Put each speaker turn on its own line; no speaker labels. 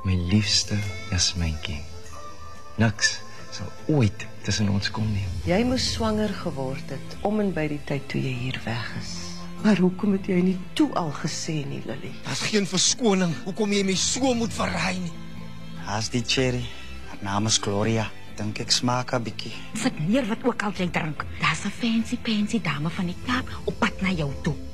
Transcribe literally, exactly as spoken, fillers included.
My liefste Jasmijntjie. Niks sal ooit tussen ons kom nie.
Jy moes swanger geword het om en by die tyd toe jy hier weg is. Maar hoekom het jy nie toe al gesê nie, Lily?
Daar's geen verskoning hoekom jy my so moet verraai nie.
Haas die cherry. Haar naam is Gloria. Dink ek smaak 'n bietjie.
Sit neer wat ook al jy drink. Daar's 'n fancy fancy dame van die Kaap op pad na jou toe.